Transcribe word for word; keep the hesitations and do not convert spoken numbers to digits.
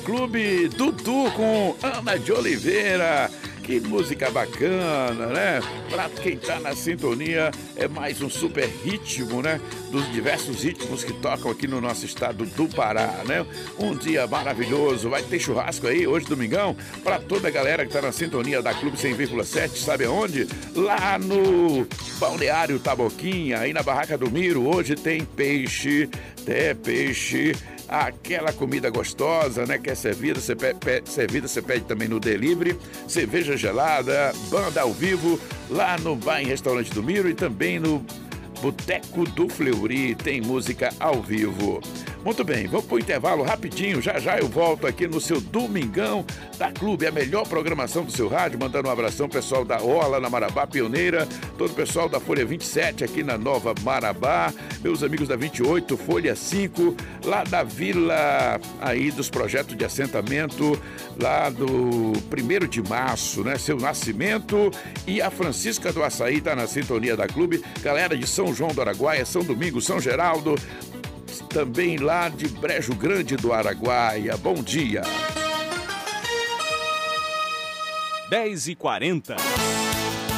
Clube, Dudu com Ana de Oliveira. Que música bacana, né? Pra quem tá na sintonia, é mais um super ritmo, né? Dos diversos ritmos que tocam aqui no nosso estado do Pará, né? Um dia maravilhoso, vai ter churrasco aí hoje, domingão, pra toda a galera que tá na sintonia da Clube cem vírgula sete, sabe aonde? Lá no Balneário Taboquinha, aí na Barraca do Miro, hoje tem peixe, é peixe, aquela comida gostosa, né? Que é servida, você pede, pede, servida, você pede também no delivery, cerveja gelada, banda ao vivo, lá no Bar em Restaurante do Miro e também no Boteco do Fleury, tem música ao vivo. Muito bem, vamos pro intervalo rapidinho, já já eu volto aqui no seu Domingão da Clube, a melhor programação do seu rádio, mandando um abração pessoal da Orla, na Marabá Pioneira, todo o pessoal da Folha vinte e sete aqui na Nova Marabá, meus amigos da vinte e oito, Folha cinco, lá da Vila aí dos projetos de assentamento, lá do primeiro de março, né, seu Nascimento, e a Francisca do Açaí tá na sintonia da Clube, galera de São João do Araguaia, São Domingos, São Geraldo, também lá de Brejo Grande do Araguaia. Bom dia. dez e quarenta.